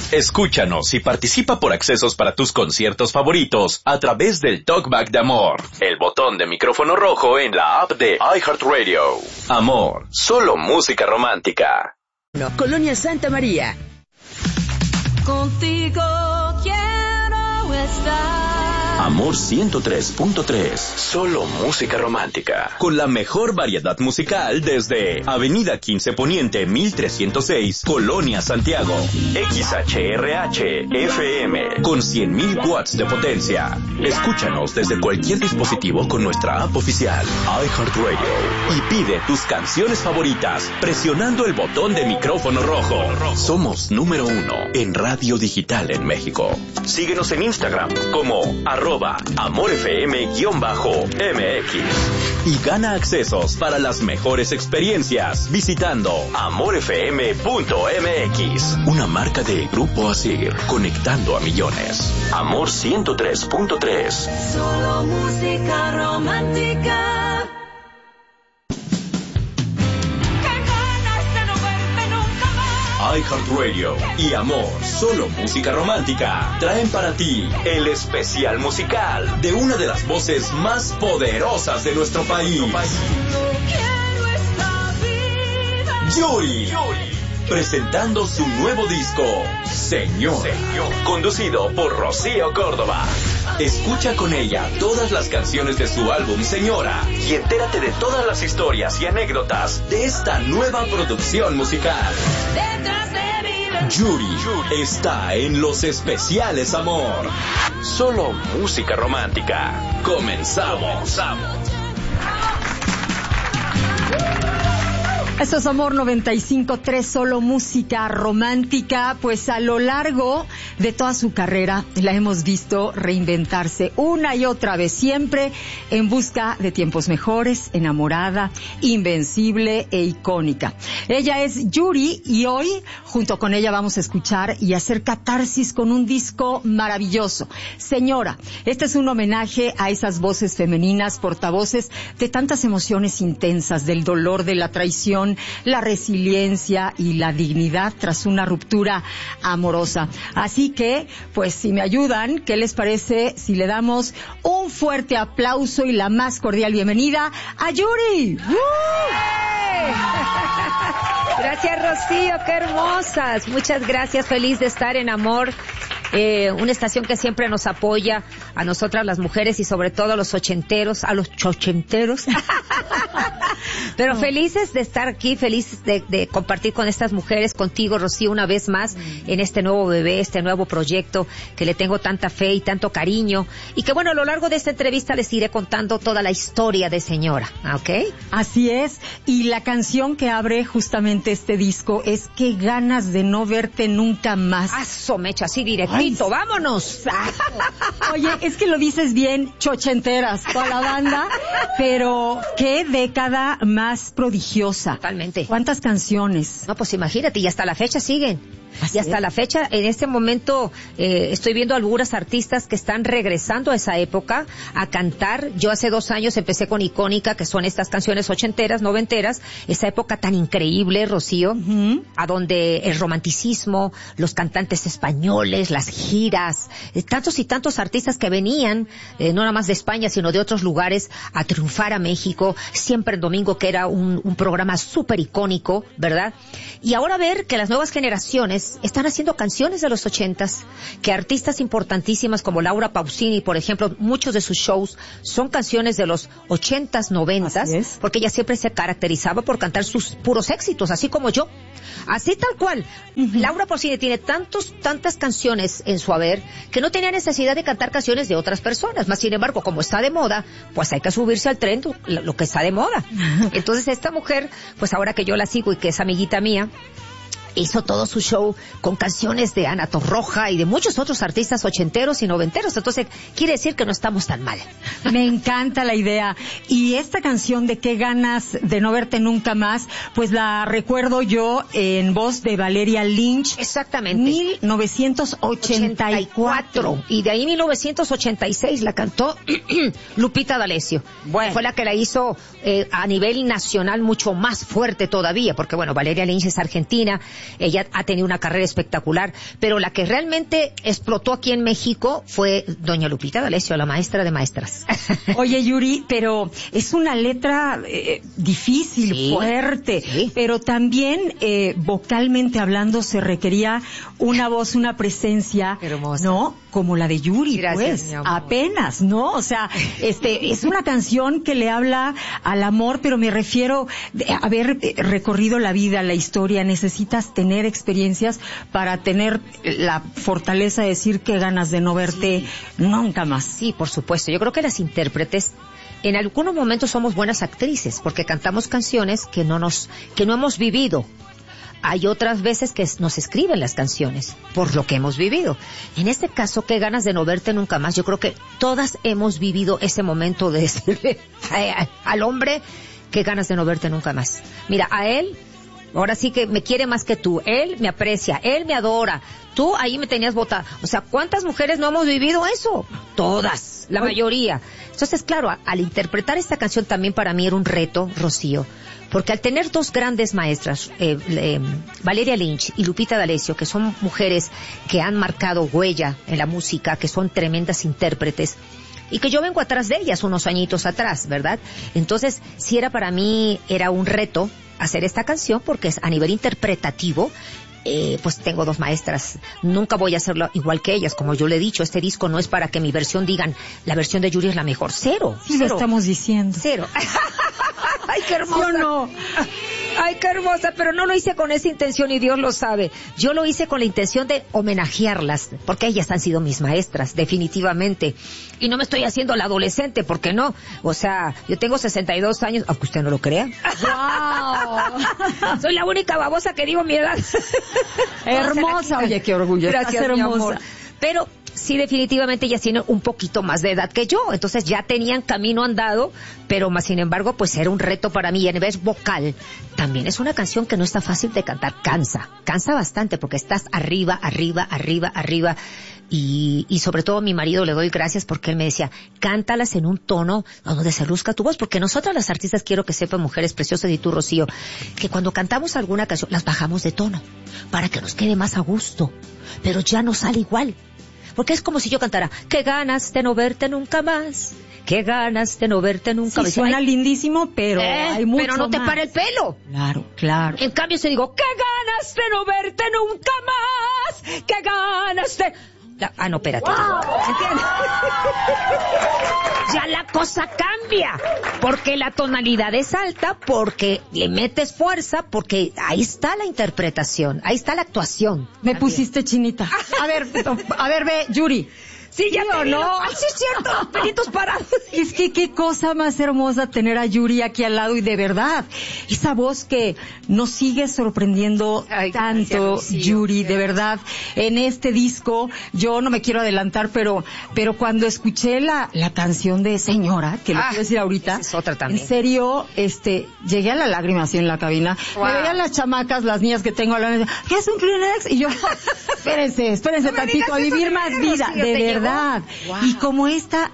Escúchanos y participa por accesos para tus conciertos favoritos a través del Talkback de Amor, el botón de micrófono rojo en la app de iHeartRadio. Amor, solo música romántica. Colonia Santa María. Contigo quiero estar. Amor 103.3, solo música romántica. Con la mejor variedad musical desde Avenida 15 Poniente 1306, Colonia Santiago. XHRH FM con 100.000 watts de potencia. Escúchanos desde cualquier dispositivo con nuestra app oficial iHeartRadio y pide tus canciones favoritas presionando el botón de micrófono rojo. Somos número 1 en radio digital en México. Síguenos en Instagram como @AmorFM_MX y gana accesos para las mejores experiencias visitando AmorFM.mx, una marca de Grupo Asir, conectando a millones. Amor 103.3, solo música romántica. iHeartRadio y Amor, solo música romántica, traen para ti el especial musical de una de las voces más poderosas de nuestro país. Yuri, presentando su nuevo disco, Señora, conducido por Rocío Córdoba. Escucha con ella todas las canciones de su álbum Señora y entérate de todas las historias y anécdotas de esta nueva producción musical. Yuri está en los especiales Amor. Solo música romántica. Comenzamos. Esto es Amor 95.3, solo música romántica. Pues a lo largo de toda su carrera la hemos visto reinventarse una y otra vez, siempre en busca de tiempos mejores, enamorada, invencible e icónica. Ella es Yuri y hoy junto con ella vamos a escuchar y hacer catarsis con un disco maravilloso. Señora, este es un homenaje a esas voces femeninas, portavoces de tantas emociones intensas, del dolor, de la traición, la resiliencia y la dignidad tras una ruptura amorosa. Así que, pues si me ayudan, ¿qué les parece si le damos un fuerte aplauso y la más cordial bienvenida a Yuri? Gracias, Rocío, qué hermosas. Muchas gracias, feliz de estar en Amor. Una estación que siempre nos apoya a nosotras las mujeres y sobre todo a los ochenteros, a los chochenteros. Pero felices de estar aquí, felices de compartir con estas mujeres, contigo, Rocío, una vez más en este nuevo bebé, este nuevo proyecto que le tengo tanta fe y tanto cariño. Y que bueno, a lo largo de esta entrevista les iré contando toda la historia de Señora, ¿ok? Así es, y la canción que abre justamente este disco es Qué ganas de no verte nunca más. ¡Aso, mecha, así directito! Ay, ¡vámonos! Oye, es que lo dices bien, chochenteras, toda la banda, pero qué década más prodigiosa. Totalmente. ¿Cuántas canciones? No, pues imagínate, y hasta la fecha siguen. Y hasta la fecha, en este momento, estoy viendo algunas artistas que están regresando a esa época a cantar. Yo hace 2 años empecé con Icónica, que son estas canciones ochenteras, noventeras, esa época tan increíble, Rocío, a donde el romanticismo, los cantantes españoles, las giras, tantos y tantos artistas que venían, no nada más de España, sino de otros lugares, a triunfar a México, siempre en domingo, que era un programa súper icónico, ¿verdad? Y ahora ver que las nuevas generaciones están haciendo canciones de los 80s, que artistas importantísimas como Laura Pausini, por ejemplo, muchos de sus shows son canciones de los 80s, 90s, porque ella siempre se caracterizaba por cantar sus puros éxitos, así como yo. Así tal cual. Laura Pausini tiene tantas canciones en su haber que no tenía necesidad de cantar canciones de otras personas. Más sin embargo, como está de moda, pues hay que subirse al tren lo que está de moda. Entonces esta mujer, pues ahora que yo la sigo y que es amiguita mía, hizo todo su show con canciones de Ana Torroja y de muchos otros artistas ochenteros y noventeros. Entonces, quiere decir que no estamos tan mal. Me encanta la idea. Y esta canción de Qué ganas de no verte nunca más, pues la recuerdo yo en voz de Valeria Lynch. Exactamente. 1984. Y de ahí 1986 la cantó Lupita D'Alessio. Bueno. Fue la que la hizo a nivel nacional mucho más fuerte todavía, porque bueno, Valeria Lynch es argentina, ella ha tenido una carrera espectacular, pero la que realmente explotó aquí en México fue doña Lupita D'Alessio, la maestra de maestras. Oye, Yuri, pero es una letra difícil, Sí, fuerte, sí. pero también vocalmente hablando se requería una voz, una presencia, Hermosa. ¿no? Como la de Yuri, Gracias, pues, mi amor. apenas, ¿no? O sea, es una canción que le habla al amor, pero me refiero a haber recorrido la vida, la historia, necesitas tener experiencias para tener la fortaleza de decir que ganas de no verte nunca más. Sí, por supuesto. Yo creo que las intérpretes en algunos momentos somos buenas actrices porque cantamos canciones que no hemos vivido. Hay otras veces que nos escriben las canciones por lo que hemos vivido. En este caso, qué ganas de no verte nunca más. Yo creo que todas hemos vivido ese momento de decirle al hombre qué ganas de no verte nunca más. Mira, a él, ahora sí que me quiere más que tú. Él me aprecia, él me adora. Tú ahí me tenías botada. O sea, ¿cuántas mujeres no hemos vivido eso? Todas, la mayoría. Entonces, claro, al interpretar esta canción también para mí era un reto, Rocío. Porque al tener dos grandes maestras, Valeria Lynch y Lupita D'Alessio, que son mujeres que han marcado huella en la música, que son tremendas intérpretes, y que yo vengo atrás de ellas unos añitos atrás, ¿verdad? Entonces, sí era para mí, era un reto hacer esta canción, porque es a nivel interpretativo, pues tengo dos maestras, nunca voy a hacerlo igual que ellas, como yo le he dicho, este disco no es para que mi versión digan, la versión de Yuri es la mejor, cero. Sí, lo estamos diciendo. Cero. Ay, qué hermosa. ¿Sí o no? Ay, qué hermosa, pero no lo hice con esa intención y Dios lo sabe. Yo lo hice con la intención de homenajearlas, porque ellas han sido mis maestras, definitivamente. Y no me estoy haciendo la adolescente, porque no. O sea, yo tengo 62 años, aunque usted no lo crea. ¡Wow! Soy la única babosa que digo mi edad. Hermosa, oye, qué orgullo. Gracias, Estás mi hermosa. amor. Pero sí, definitivamente ellas tienen un poquito más de edad que yo, entonces ya tenían camino andado, pero más sin embargo, pues era un reto para mí. Y a nivel vocal, también es una canción que no está fácil de cantar, cansa bastante, porque estás arriba, y sobre todo a mi marido le doy gracias porque él me decía, cántalas en un tono donde se luzca tu voz, porque nosotras las artistas, quiero que sepan, mujeres preciosas, y tú, Rocío, que cuando cantamos alguna canción, las bajamos de tono, para que nos quede más a gusto, pero ya no sale igual. Porque es como si yo cantara, qué ganas de no verte nunca más, qué ganas de no verte nunca más. Sí, suena lindísimo, pero hay mucho pero no te más. para el pelo. Claro, claro. En cambio, se digo, qué ganas de no verte nunca más, qué ganas de... no, espérate. ¿Entiendes? Ya la cosa cambia, porque la tonalidad es alta, porque le metes fuerza, porque ahí está la interpretación, ahí está la actuación. Me también. pusiste chinita. A ver, ve, Yuri. Sí, ya ¿Sí te o vi no? Ay, sí es cierto, los pelitos parados. Es que qué cosa más hermosa tener a Yuri aquí al lado, y de verdad, esa voz que nos sigue sorprendiendo Ay, tanto, gracias, Rocío. Yuri, de verdad. En este disco, yo no me quiero adelantar, pero cuando escuché la canción de Señora, que lo quiero decir ahorita, esa es otra también. en serio, llegué a la lágrima así en la cabina. Wow. Me veían las chamacas, las niñas que tengo al lado, ¿qué es un Kleenex? Y yo, espérense No me tantito, digas a eso, vivir más Rocío, vida, ¿te de llegó? verdad. Wow. Y como esta,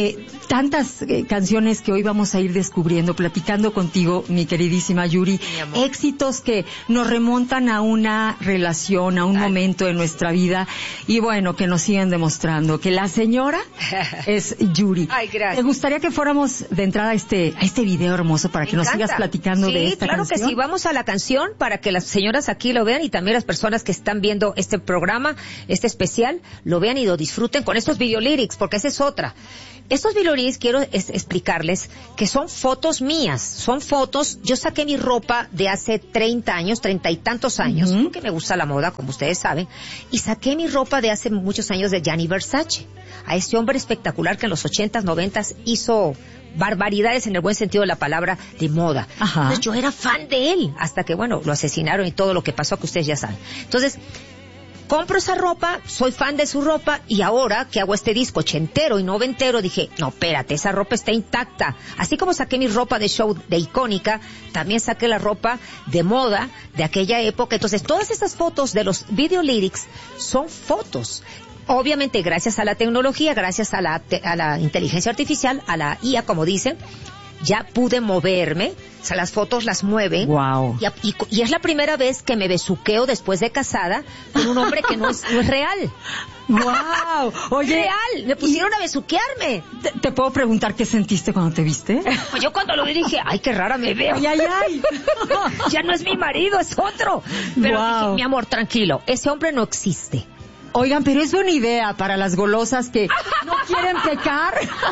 tantas canciones que hoy vamos a ir descubriendo, platicando contigo, mi queridísima Yuri, Mi amor. éxitos que nos remontan a una relación, a un momento de nuestra vida, y bueno, que nos siguen demostrando que la señora es Yuri. Ay, gracias. ¿Te gustaría que fuéramos de entrada a este video hermoso para que nos sigas platicando de esta claro canción? que sí, vamos a la canción para que las señoras aquí lo vean y también las personas que están viendo este programa, este especial, lo vean y lo disfruten con estos video lyrics, porque esa es otra. Estos video lyrics quiero explicarles que son fotos mías, son fotos, yo saqué mi ropa de hace 30 años, 30 y tantos años, porque me gusta la moda, como ustedes saben, y saqué mi ropa de hace muchos años de Gianni Versace, a este hombre espectacular que en los 80s, 90s hizo barbaridades en el buen sentido de la palabra de moda. Ajá. Entonces yo era fan de él, hasta que bueno, lo asesinaron y todo lo que pasó que ustedes ya saben. Entonces, compro esa ropa, soy fan de su ropa, y ahora que hago este disco ochentero y noventero, dije, no, espérate, esa ropa está intacta. Así como saqué mi ropa de show de icónica, también saqué la ropa de moda de aquella época. Entonces, todas estas fotos de los video lyrics son fotos. Obviamente, gracias a la tecnología, gracias a la inteligencia artificial, a la IA, como dicen, ya pude moverme, o sea, las fotos las mueven. Wow. Y es la primera vez que me besuqueo después de casada con un hombre que no es real. Wow. Oye, real, me pusieron a besuquearme. ¿Te puedo preguntar qué sentiste cuando te viste? Pues yo cuando lo vi dije, ay, qué rara me veo. Ay. Ya no es mi marido, es otro. Pero dije, mi amor, tranquilo, ese hombre no existe. Oigan, pero es buena idea para las golosas que no quieren pecar.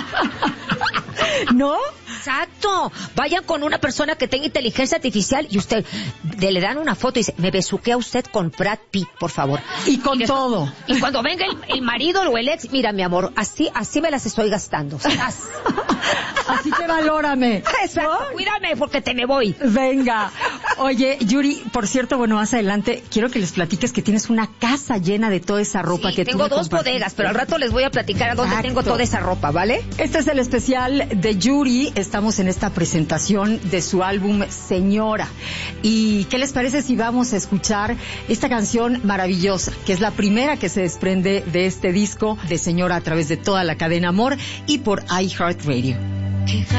¿No? Exacto. Vayan con una persona que tenga inteligencia artificial y usted le dan una foto y dice, me besuquea usted con Brad Pitt, por favor. Y con todo. Y cuando venga el marido o el ex, mira, mi amor, así me las estoy gastando. Así que valórame. Exacto. ¿No? Cuídame porque te me voy. Venga. Oye, Yuri, por cierto, bueno, más adelante quiero que les platiques que tienes una casa llena de toda esa ropa que tengo tú dos bodegas, pero al rato les voy a platicar a dónde tengo toda esa ropa, ¿vale? Este es el especial de Yuri. Estamos en esta presentación de su álbum Señora. ¿Y qué les parece si vamos a escuchar esta canción maravillosa, que es la primera que se desprende de este disco de Señora a través de toda la cadena Amor y por iHeartRadio?